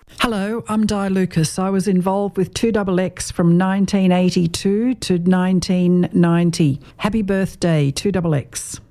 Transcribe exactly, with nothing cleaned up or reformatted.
Hello, I'm Di Lucas. I was involved with two X X from nineteen eighty-two to nineteen ninety. Happy birthday, two X X.